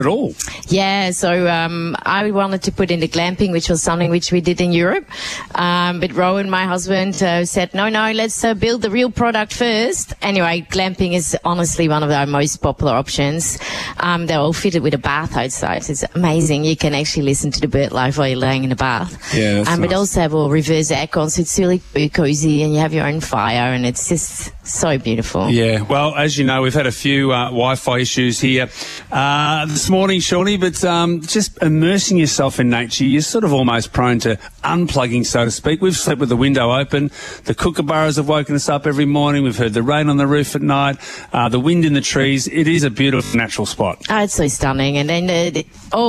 at all. Yeah, so I wanted to put in the glamping, which was something which we did in Europe. But Rowan, my husband, said, no, let's build the real product first. Anyway, glamping is honestly one of our most popular options. They're all fitted with a bath outside. It's amazing. You can actually listen to the bird life while you're laying in the bath. Yeah, that's nice. But also have all reverse aircon, so it's really cozy, and you have your own fire, and it's just so beautiful. Yeah, well, as you know, we've had a few Wi-Fi issues here this morning, Shawnee, but just immersing yourself in nature, you're sort of almost prone to unplugging, so to speak. We've slept with the window open. The kookaburras have woken us up every morning. We've heard the rain on the roof at night, the wind in the trees. It is a beautiful natural spot. Oh, it's so stunning. And then